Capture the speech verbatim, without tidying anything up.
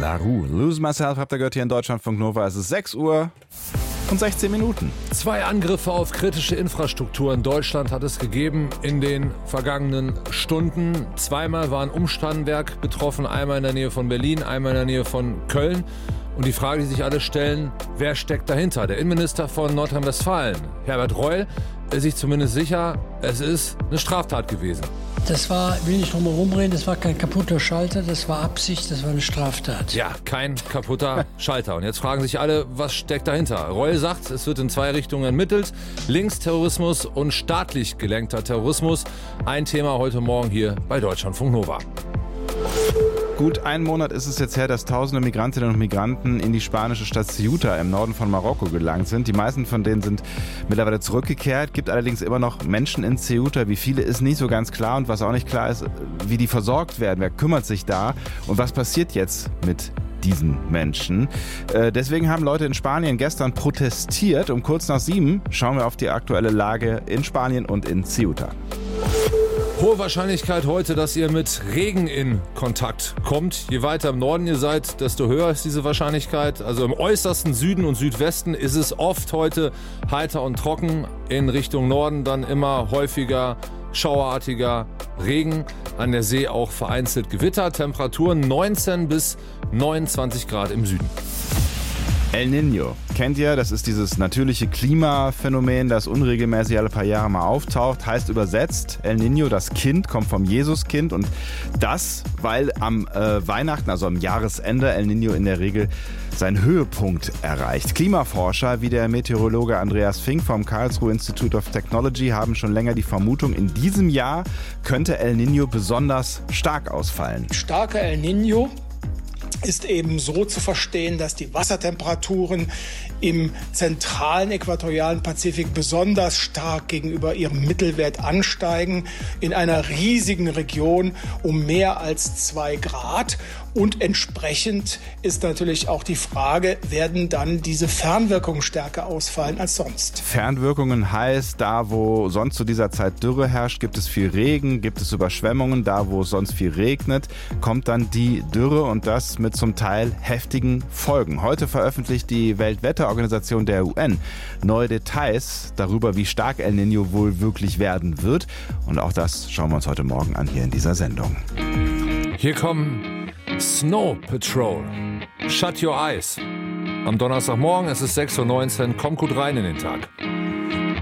La Rue. Lose Myself habt ihr gehört hier in Deutschlandfunk Nova. Es ist sechs Uhr und sechzehn Minuten. Zwei Angriffe auf kritische Infrastruktur in Deutschland hat es gegeben in den vergangenen Stunden. Zweimal war ein Umspannwerk betroffen, einmal in der Nähe von Berlin, einmal in der Nähe von Köln. Und die Frage, die sich alle stellen, wer steckt dahinter? Der Innenminister von Nordrhein-Westfalen, Herbert Reul, ist sich zumindest sicher, es ist eine Straftat gewesen. Das war, will nicht drum herum reden, das war kein kaputter Schalter, das war Absicht, das war eine Straftat. Ja, kein kaputter Schalter. Und jetzt fragen sich alle, was steckt dahinter? Reul sagt, es wird in zwei Richtungen ermittelt. Linksterrorismus und staatlich gelenkter Terrorismus. Ein Thema heute Morgen hier bei Deutschlandfunk Nova. Gut einen Monat ist es jetzt her, dass tausende Migrantinnen und Migranten in die spanische Stadt Ceuta im Norden von Marokko gelangt sind. Die meisten von denen sind mittlerweile zurückgekehrt, gibt allerdings immer noch Menschen in Ceuta. Wie viele ist nicht so ganz klar, und was auch nicht klar ist, wie die versorgt werden. Wer kümmert sich da und was passiert jetzt mit diesen Menschen? Äh, deswegen haben Leute in Spanien gestern protestiert. Um kurz nach sieben schauen wir auf die aktuelle Lage in Spanien und in Ceuta. Hohe Wahrscheinlichkeit heute, dass ihr mit Regen in Kontakt kommt. Je weiter im Norden ihr seid, desto höher ist diese Wahrscheinlichkeit. Also im äußersten Süden und Südwesten ist es oft heute heiter und trocken. In Richtung Norden dann immer häufiger schauerartiger Regen. An der See auch vereinzelt Gewitter. Temperaturen neunzehn bis neunundzwanzig Grad im Süden. El Niño, kennt ihr? Das ist dieses natürliche Klimaphänomen, das unregelmäßig alle paar Jahre mal auftaucht. Heißt übersetzt, El Niño, das Kind, kommt vom Jesuskind. Und das, weil am äh, Weihnachten, also am Jahresende, El Niño in der Regel seinen Höhepunkt erreicht. Klimaforscher wie der Meteorologe Andreas Fink vom Karlsruhe Institute of Technology haben schon länger die Vermutung, in diesem Jahr könnte El Niño besonders stark ausfallen. Starker El Niño ist eben so zu verstehen, dass die Wassertemperaturen im zentralen äquatorialen Pazifik besonders stark gegenüber ihrem Mittelwert ansteigen, in einer riesigen Region um mehr als zwei Grad. Und entsprechend ist natürlich auch die Frage, werden dann diese Fernwirkungen stärker ausfallen als sonst? Fernwirkungen heißt, da wo sonst zu dieser Zeit Dürre herrscht, gibt es viel Regen, gibt es Überschwemmungen. Da wo es sonst viel regnet, kommt dann die Dürre, und das mit zum Teil heftigen Folgen. Heute veröffentlicht die Weltwetterorganisation der U N neue Details darüber, wie stark El Niño wohl wirklich werden wird. Und auch das schauen wir uns heute Morgen an hier in dieser Sendung. Hier kommen Snow Patrol. Shut Your Eyes. Am Donnerstagmorgen, es ist sechs Uhr neunzehn, kommt gut rein in den Tag.